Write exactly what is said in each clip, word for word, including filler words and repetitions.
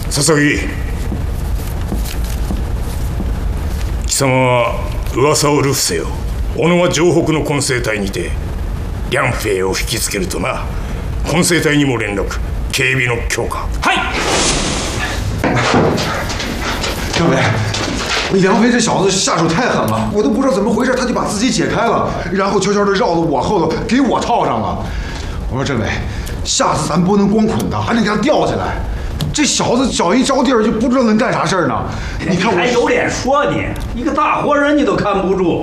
笹木、貴様は噂を流布せよ。小野は城北の混成隊にて梁平を引きつけるとな。混成隊にも連絡、警備の強化。 嗨。 政委，梁飞这小子下手太狠了，我都不知道怎么回事，他就把自己解开了，然后悄悄地绕到我后头，给我套上了。我说政委，下次咱不能光捆他，还得给他吊起来。这小子脚一着地儿就不知道能干啥事儿呢。你看我还有脸说你？一个大活人你都看不住。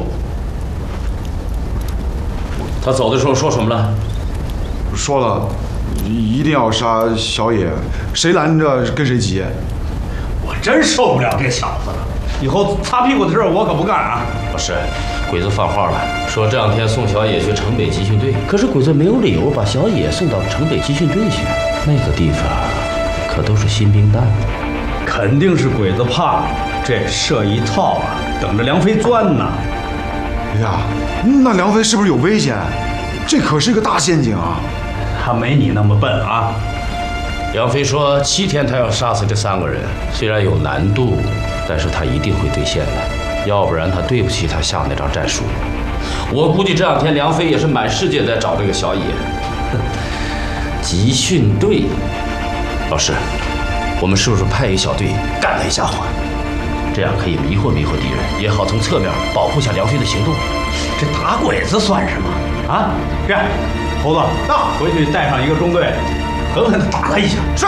他走的时候说什么了？ 说了，一定要杀小野，谁拦着跟谁急。 我真受不了这小子了，以后擦屁股的事我可不干啊！ 老师，鬼子放话了，说这两天送小野去城北集训队。可是鬼子没有理由把小野送到城北集训队去，那个地方可都是新兵蛋子。 肯定是鬼子怕这设一套啊，等着梁飞钻呢。 哎呀，那梁飞是不是有危险？这可是一个大陷阱啊！ 他没你那么笨啊！ 梁飞说七天他要杀死这三个人，虽然有难度，但是他一定会兑现的，要不然他对不起他下那张战书。我估计这两天梁飞也是满世界在找这个小野。集训队，老师，我们是不是派一小队干他一下话？这样可以迷惑迷惑敌人，也好从侧面保护下梁飞的行动。 这打鬼子算什么啊？这样，猴子，到回去带上一个中队，狠狠地打他一下。 是。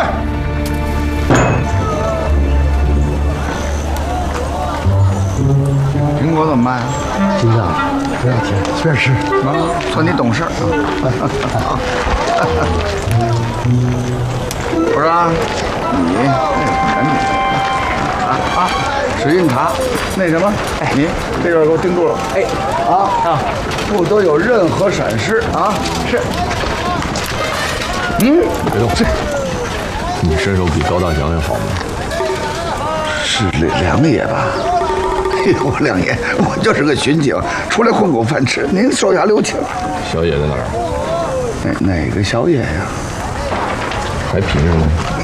苹果怎么办呀？ 金子不要甜，随便吃。 啊，算你懂事儿啊。不是啊，你赶紧啊啊！史运茶，那什么，哎，你这边给我盯住了，哎，啊啊，不得有任何闪失啊！是。嗯， 别动，这你身手比高大祥要好吗？ 是梁梁爷吧？哎呦，梁爷，我就是个巡警，出来混口饭吃，您手下留情。 小野在哪儿？ 哪哪个小野呀？ 还凭什么？